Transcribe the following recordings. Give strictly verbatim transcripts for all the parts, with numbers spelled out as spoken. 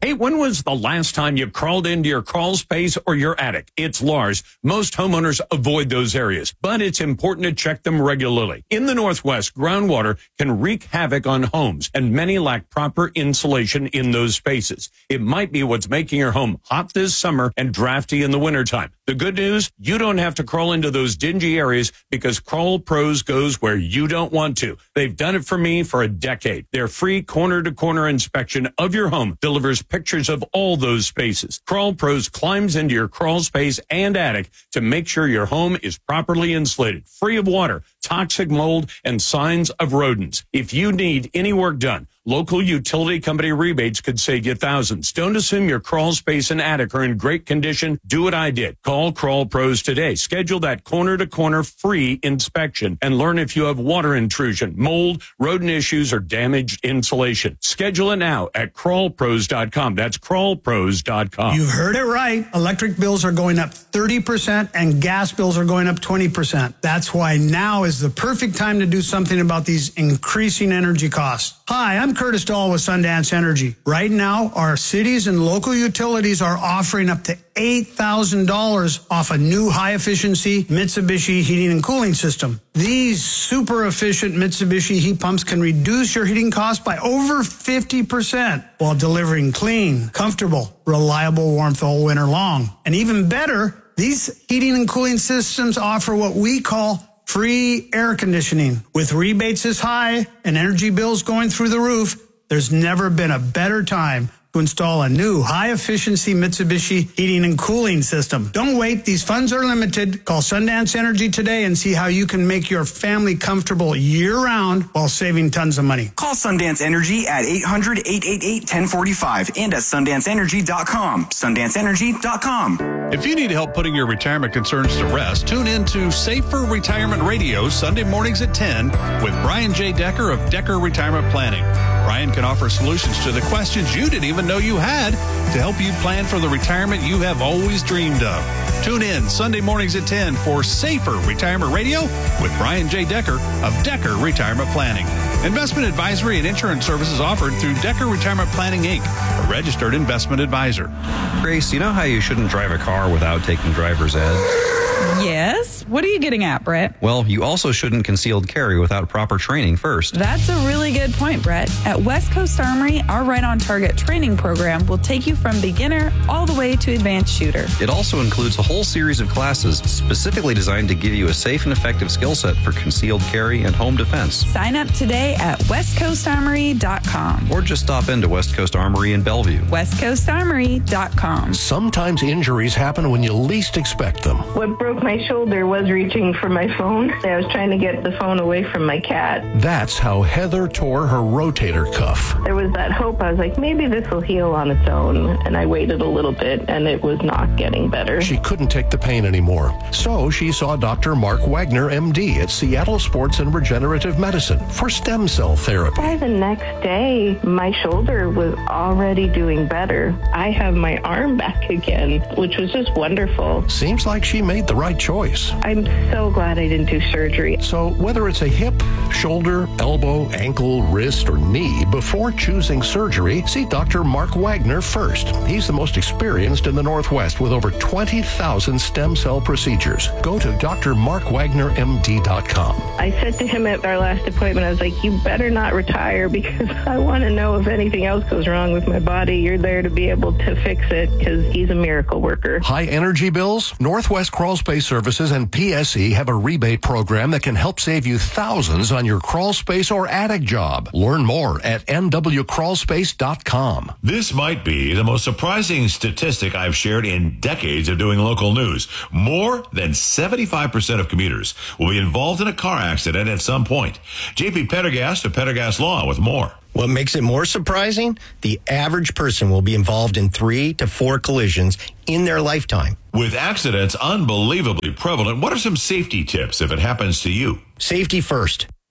Hey, when was the last time you crawled into your crawl space or your attic? It's Lars. Most homeowners avoid those areas, but it's important to check them regularly. In the Northwest, groundwater can wreak havoc on homes, and many lack proper insulation in those spaces. It might be what's making your home hot this summer and drafty in the wintertime. The good news, you don't have to crawl into those dingy areas because Crawl Pros goes where you don't want to. They've done it for me for a decade. Their free corner-to-corner inspection of your home delivers pictures of all those spaces. Crawl Pros climbs into your crawl space and attic to make sure your home is properly insulated, free of water, toxic mold, and signs of rodents. If you need any work done, local utility company rebates could save you thousands. Don't assume your crawl space and attic are in great condition. Do what I did. Call Crawl Pros today. Schedule that corner-to-corner free inspection and learn if you have water intrusion, mold, rodent issues, or damaged insulation. Schedule it now at crawl pros dot com. That's crawl pros dot com. You heard it right. Electric bills are going up thirty percent and gas bills are going up twenty percent. That's why now is the perfect time to do something about these increasing energy costs. Hi, I'm Curtis Dahl with Sundance Energy. Right now, our cities and local utilities are offering up to eight thousand dollars off a new high-efficiency Mitsubishi heating and cooling system. These super-efficient Mitsubishi heat pumps can reduce your heating costs by over fifty percent while delivering clean, comfortable, reliable warmth all winter long. And even better, these heating and cooling systems offer what we call free air conditioning. With rebates this high and energy bills going through the roof, there's never been a better time to install a new high-efficiency Mitsubishi heating and cooling system. Don't wait. These funds are limited. Call Sundance Energy today and see how you can make your family comfortable year-round while saving tons of money. Call Sundance Energy at eight hundred, eight eight eight, one zero four five and at sundance energy dot com. sundance energy dot com. If you need help putting your retirement concerns to rest, tune in to Safer Retirement Radio Sunday mornings at ten with Brian J. Decker of Decker Retirement Planning. Brian can offer solutions to the questions you didn't even know you had to help you plan for the retirement you have always dreamed of. Tune in Sunday mornings at ten for Safer Retirement Radio with Brian J. Decker of Decker Retirement Planning. Investment advisory and insurance services offered through Decker Retirement Planning, Incorporated, a registered investment advisor. Grace, you know how you shouldn't drive a car without taking driver's ed? Yes. What are you getting at, Brett? Well, you also shouldn't concealed carry without proper training first. That's a really good point, Brett. At West Coast Armory, our Right on Target training program will take you from beginner all the way to advanced shooter. It also includes a whole series of classes specifically designed to give you a safe and effective skill set for concealed carry and home defense. Sign up today at west coast armory dot com. Or just stop into West Coast Armory in Bellevue. west coast armory dot com. Sometimes injuries happen when you least expect them. What broke my shoulder was reaching for my phone. I was trying to get the phone away from my cat. That's how Heather tore her rotator cuff. There was that hope. I was like, maybe this will heal on its own. And I waited a little bit, and it was not getting better. She couldn't take the pain anymore. So she saw Doctor Mark Wagner, M D, at Seattle Sports and Regenerative Medicine for stem cell therapy. By the next day, my shoulder was already doing better. I have my arm back again, which was just wonderful. Seems like she made the right choice. I'm so glad I didn't do surgery. So whether it's a hip, shoulder, elbow, ankle, wrist, or knee, before choosing surgery, see Doctor Mark Wagner first. He's the most experienced in the Northwest with over twenty thousand stem cell procedures. Go to D R mark wagner M D dot com. I said to him at our last appointment, I was like, you better not retire because I want to know if anything else goes wrong with my body. You're there to be able to fix it because he's a miracle worker. High energy bills? Northwest Crawl Space Services and P S E have a rebate program that can help save you thousands on your crawl space or attic job. Learn more at N W crawl space dot com. This might be the most surprising statistic I've shared in decades of doing local news. More than seventy-five percent of commuters will be involved in a car accident at some point. J P Pendergast of Pendergast Law with more. What makes it more surprising? The average person will be involved in three to four collisions in their lifetime. With accidents unbelievably prevalent, what are some safety tips if it happens to you? Safety first.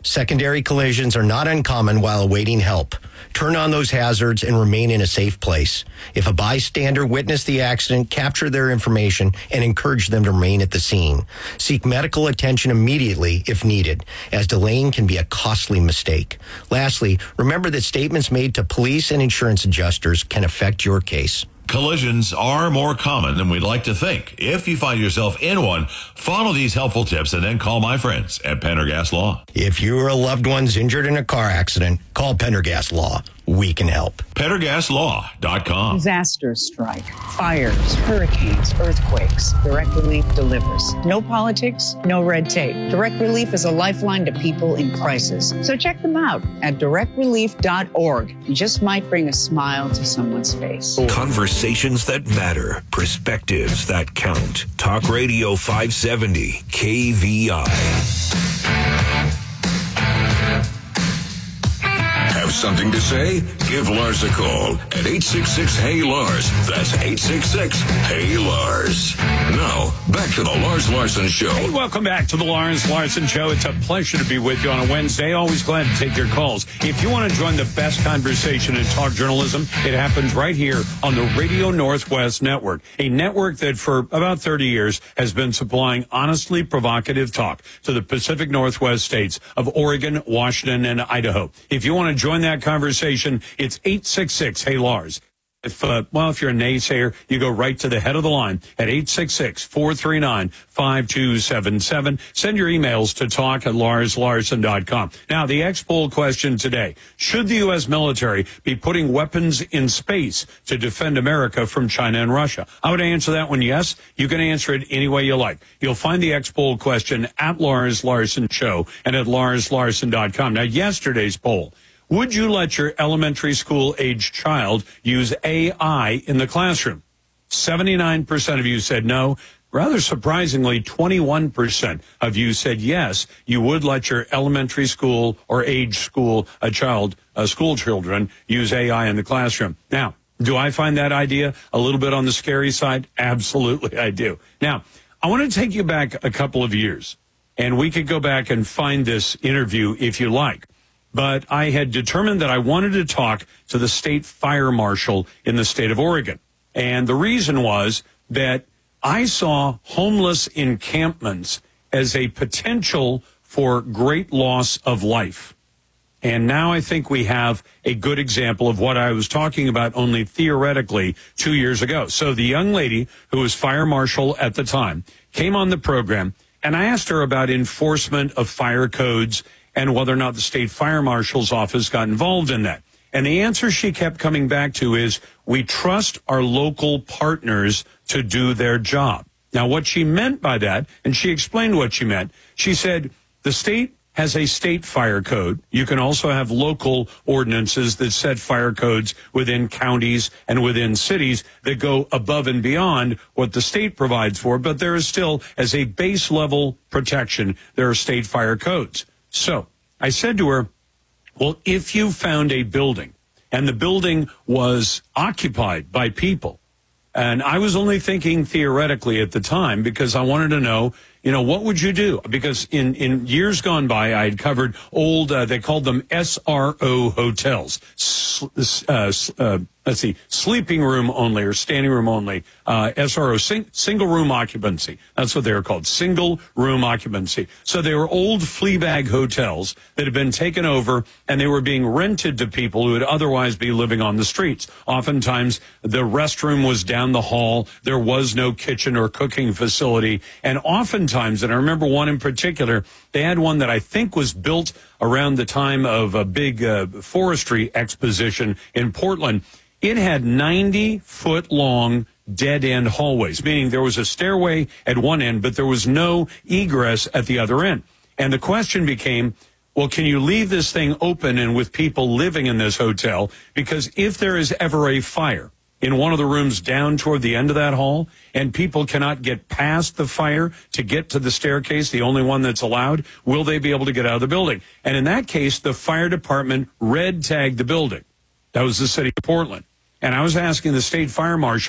Secondary collisions are not uncommon while awaiting help. Turn on those hazards and remain in a safe place. If a bystander witnessed the accident, capture their information and encourage them to remain at the scene. Seek medical attention immediately if needed, as delaying can be a costly mistake. Lastly, remember that statements made to police and insurance adjusters can affect your case. Collisions are more common than we'd like to think. If you find yourself in one, follow these helpful tips and then call my friends at Pendergast Law. If you or a loved one's injured in a car accident, call Pendergast Law. We can help. Pendergast Law dot com. Disasters strike, fires, hurricanes, earthquakes. Direct Relief delivers. No politics, no red tape. Direct Relief is a lifeline to people in crisis. So check them out at direct relief dot org. You just might bring a smile to someone's face. Conversations that matter. Perspectives that count. Talk Radio five seventy K V I. Have something to say? Give Lars a call at eight six six, H E Y, Lars. That's eight six six, H E Y, Lars. Now, back to the Lars Larson Show. Hey, welcome back to the Lars Larson Show. It's a pleasure to be with you on a Wednesday. Always glad to take your calls. If you want to join the best conversation in talk journalism, it happens right here on the Radio Northwest Network, a network that for about thirty years has been supplying honestly provocative talk to the Pacific Northwest states of Oregon, Washington, and Idaho. If you want to join that conversation, it's eight six six, H E Y, Lars. If, uh, well, if you're a naysayer, you go right to the head of the line at eight six six, four three nine, five two seven seven. Send your emails to talk at lars larson dot com. Now, the X-Poll question today. Should the U S military be putting weapons in space to defend America from China and Russia? I would answer that one yes. You can answer it any way you like. You'll find the X-Poll question at Lars Larson Show and at lars larson dot com. Now, yesterday's poll. Would you let your elementary school age child use A I in the classroom? seventy-nine percent of you said no. Rather surprisingly, twenty-one percent of you said yes, you would let your elementary school or age school, a child, uh, school children use A I in the classroom. Now, do I find that idea a little bit on the scary side? Absolutely, I do. Now, I want to take you back a couple of years, and we could go back and find this interview if you like. But I had determined that I wanted to talk to the state fire marshal in the state of Oregon. And the reason was that I saw homeless encampments as a potential for great loss of life. And now I think we have a good example of what I was talking about only theoretically two years ago. So the young lady who was fire marshal at the time came on the program, and I asked her about enforcement of fire codes and whether or not the state fire marshal's office got involved in that. And the answer she kept coming back to is, we trust our local partners to do their job. Now, what she meant by that, and she explained what she meant, she said, the state has a state fire code. You can also have local ordinances that set fire codes within counties and within cities that go above and beyond what the state provides for. But there is still, as a base level protection, there are state fire codes. So I said to her, well, if you found a building and the building was occupied by people, and I was only thinking theoretically at the time because I wanted to know, you know, what would you do? Because in, in years gone by, I had covered old, uh, they called them S R O hotels. S- uh, uh, let's see, sleeping room only or standing room only, uh, S R O, sing, single room occupancy. That's what they were called, single room occupancy. So they were old flea bag hotels that had been taken over and they were being rented to people who would otherwise be living on the streets. Oftentimes the restroom was down the hall. There was no kitchen or cooking facility. And oftentimes, and I remember one in particular, they had one that I think was built around the time of a big uh, forestry exposition in Portland. It had ninety foot long dead end hallways, meaning there was a stairway at one end, but there was no egress at the other end. And the question became, well, can you leave this thing open and with people living in this hotel? Because if there is ever a fire in one of the rooms down toward the end of that hall, and people cannot get past the fire to get to the staircase, the only one that's allowed, will they be able to get out of the building? And in that case, the fire department red tagged the building. That was the city of Portland. And I was asking the state fire marshal,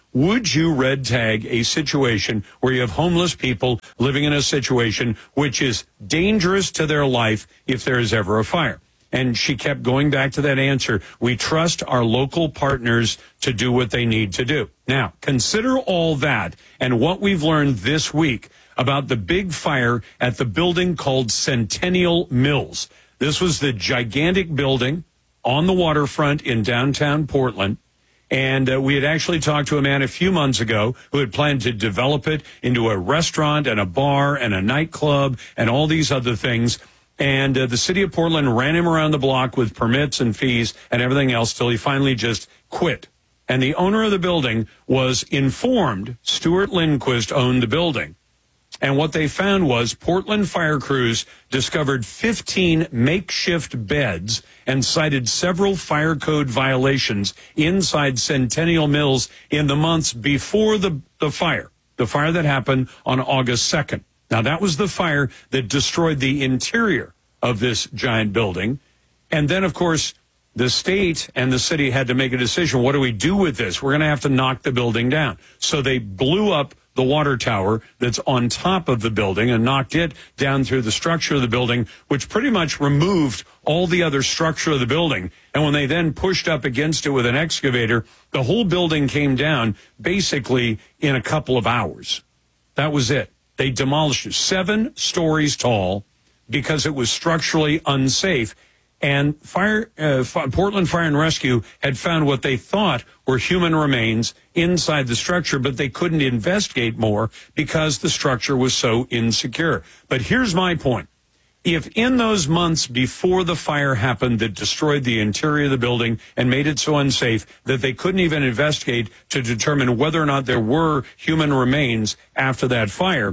Would you red tag a situation where you have homeless people living in a situation which is dangerous to their life if there is ever a fire? And she kept going back to that answer. We trust our local partners to do what they need to do. Now, consider all that and what we've learned this week about the big fire at the building called Centennial Mills. This was the gigantic building on the waterfront in downtown Portland. And uh, we had actually talked to a man a few months ago who had planned to develop it into a restaurant and a bar and a nightclub and all these other things. And uh, the city of Portland ran him around the block with permits and fees and everything else till he finally just quit. And the owner of the building was informed Stuart Lindquist owned the building. And what they found was Portland fire crews discovered fifteen makeshift beds and cited several fire code violations inside Centennial Mills in the months before the, the fire, the fire that happened on August second. Now, that was the fire that destroyed the interior of this giant building. And then, of course, the state and the city had to make a decision. What do we do with this? We're going to have to knock the building down. So they blew up the water tower that's on top of the building and knocked it down through the structure of the building, which pretty much removed all the other structure of the building. And when they then pushed up against it with an excavator, the whole building came down basically in a couple of hours. That was it. They demolished it, seven stories tall, because it was structurally unsafe. And fire, uh, Portland Fire and Rescue had found what they thought were human remains inside the structure, but they couldn't investigate more because the structure was so insecure. But here's my point. If in those months before the fire happened that destroyed the interior of the building and made it so unsafe that they couldn't even investigate to determine whether or not there were human remains after that fire,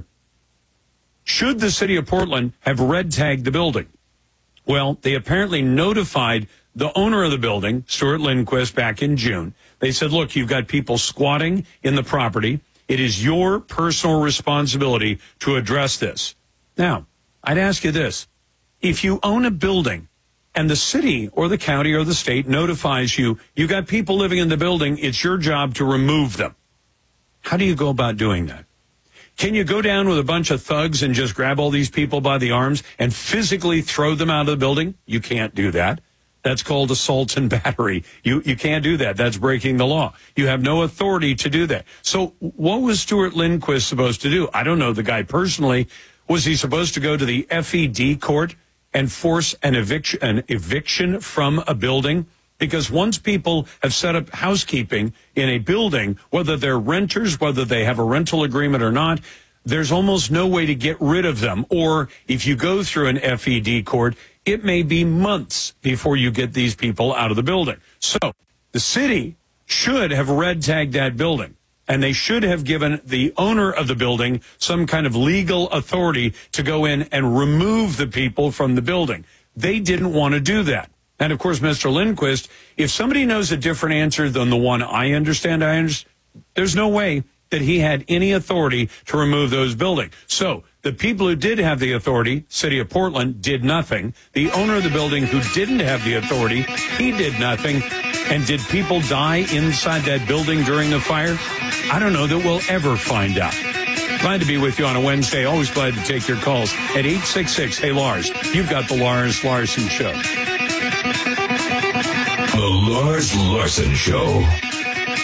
should the city of Portland have red tagged the building? Well, they apparently notified the owner of the building, Stuart Lindquist, back in June. They said, look, you've got people squatting in the property. It is your personal responsibility to address this. Now, I'd ask you this. If you own a building and the city or the county or the state notifies you, you got people living in the building, it's your job to remove them. How do you go about doing that? Can you go down with a bunch of thugs and just grab all these people by the arms and physically throw them out of the building? You can't do that. That's called assault and battery. You you can't do that. That's breaking the law. You have no authority to do that. So what was Stuart Lindquist supposed to do? I don't know the guy personally. Was he supposed to go to the F E D court and force an eviction, an eviction from a building? Because once people have set up housekeeping in a building, whether they're renters, whether they have a rental agreement or not, there's almost no way to get rid of them. Or if you go through an F E D court, it may be months before you get these people out of the building. So the city should have red tagged that building, and they should have given the owner of the building some kind of legal authority to go in and remove the people from the building. They didn't want to do that. And, of course, Mister Lindquist, if somebody knows a different answer than the one I understand, I understand, there's no way that he had any authority to remove those buildings. So the people who did have the authority, City of Portland, did nothing. The owner of the building who didn't have the authority, he did nothing. And did people die inside that building during the fire? I don't know that we'll ever find out. Glad to be with you on a Wednesday. Always glad to take your calls at eight six six, hey, Lars. You've got the Lars Larson Show. The Lars Larson Show.